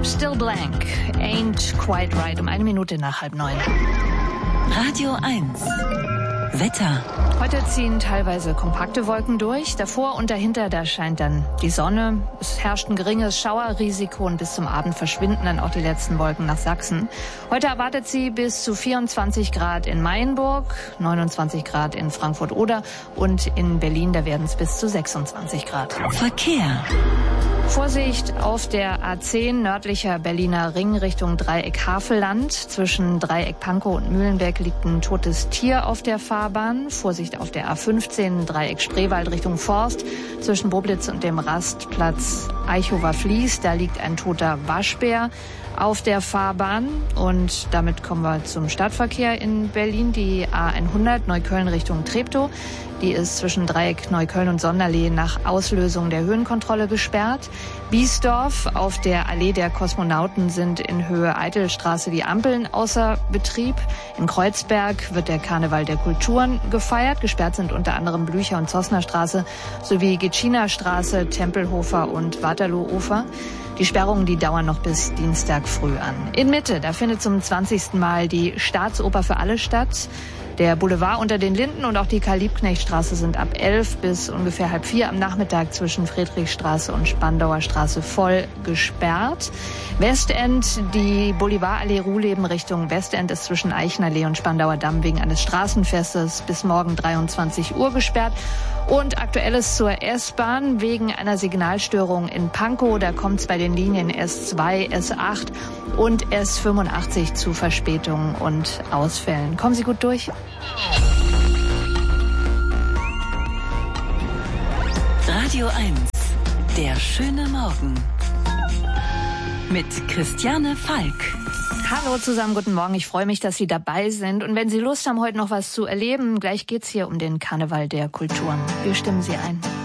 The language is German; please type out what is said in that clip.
Still Blank, Ain't Quite Right, um 1 Minute nach 8:30. Radio 1. Wetter. Heute ziehen teilweise kompakte Wolken durch. Davor und dahinter, da scheint dann die Sonne. Es herrscht ein geringes Schauerrisiko und bis zum Abend verschwinden dann auch die letzten Wolken nach Sachsen. Heute erwartet sie bis zu 24 Grad in Mayenburg, 29 Grad in Frankfurt-Oder und in Berlin, da werden es bis zu 26 Grad. Verkehr. Vorsicht auf der A10 nördlicher Berliner Ring Richtung Dreieck Havelland. Zwischen Dreieck Pankow und Mühlenbeck liegt ein totes Tier auf der Fahrbahn. Vorsicht auf der A15 Dreieck Spreewald Richtung Forst. Zwischen Boblitz und dem Rastplatz Eichhofer-Vlies, da liegt ein toter Waschbär auf der Fahrbahn. Und damit kommen wir zum Stadtverkehr in Berlin. Die A100 Neukölln Richtung Treptow. Die ist zwischen Dreieck Neukölln und Sonderlee nach Auslösung der Höhenkontrolle gesperrt. Biesdorf, auf der Allee der Kosmonauten sind in Höhe Eitelstraße die Ampeln außer Betrieb. In Kreuzberg wird der Karneval der Kulturen gefeiert. Gesperrt sind unter anderem Blücher- und Zossnerstraße sowie Gitschiner-Straße, Tempelhofer und Waterloo-Ufer. Die Sperrungen, die dauern noch bis Dienstag früh an. In Mitte, da findet zum 20. Mal die Staatsoper für alle statt. Der Boulevard unter den Linden und auch die Karl-Liebknecht-Straße sind ab 11 bis ungefähr 3:30 am Nachmittag zwischen Friedrichstraße und Spandauer Straße voll gesperrt. Westend, die Bolivarallee Ruhleben Richtung Westend ist zwischen Eichenallee und Spandauer Damm wegen eines Straßenfestes bis morgen 23 Uhr gesperrt. Und Aktuelles zur S-Bahn wegen einer Signalstörung in Pankow. Da kommt es bei den Linien S2, S8 und S85 zu Verspätungen und Ausfällen. Kommen Sie gut durch. Radio 1. Der schöne Morgen. Mit Christiane Falk. Hallo zusammen, guten Morgen. Ich freue mich, dass Sie dabei sind. Und wenn Sie Lust haben, heute noch was zu erleben, gleich geht's hier um den Karneval der Kulturen. Wir stimmen Sie ein.